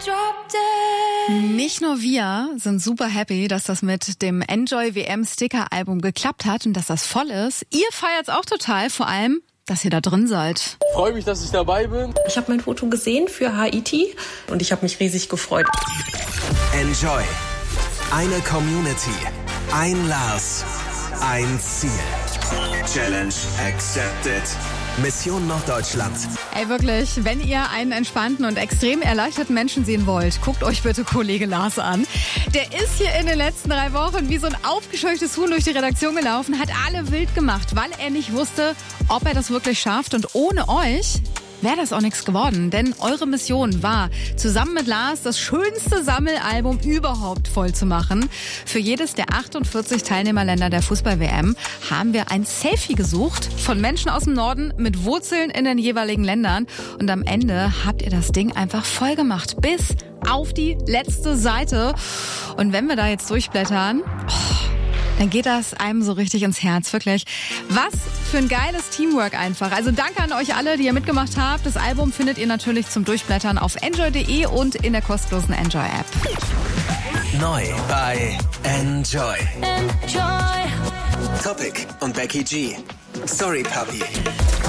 Nicht nur wir sind super happy, dass das mit dem Enjoy WM Sticker-Album geklappt hat und dass das voll ist. Ihr feiert's auch total, vor allem, dass ihr da drin seid. Ich freue mich, dass ich dabei bin. Ich habe mein Foto gesehen für Haiti und ich habe mich riesig gefreut. Enjoy. Eine Community. Ein Lars. Ein Ziel. Challenge accepted. Mission Norddeutschland. Ey, wirklich, wenn ihr einen entspannten und extrem erleichterten Menschen sehen wollt, guckt euch bitte Kollege Lars an. Der ist hier in den letzten 3 Wochen wie so ein aufgescheuchtes Huhn durch die Redaktion gelaufen, hat alle wild gemacht, weil er nicht wusste, ob er das wirklich schafft. Und ohne euch wäre das auch nichts geworden, denn eure Mission war, zusammen mit Lars das schönste Sammelalbum überhaupt voll zu machen. Für jedes der 48 Teilnehmerländer der Fußball-WM haben wir ein Selfie gesucht von Menschen aus dem Norden mit Wurzeln in den jeweiligen Ländern. Und am Ende habt ihr das Ding einfach voll gemacht, bis auf die letzte Seite. Und wenn wir da jetzt durchblättern, dann geht das einem so richtig ins Herz, wirklich. Was für ein geiles Teamwork einfach. Also danke an euch alle, die ihr mitgemacht habt. Das Album findet ihr natürlich zum Durchblättern auf enjoy.de und in der kostenlosen Enjoy-App. Neu bei Enjoy. Enjoy. Topic und Becky G. Sorry, Papi.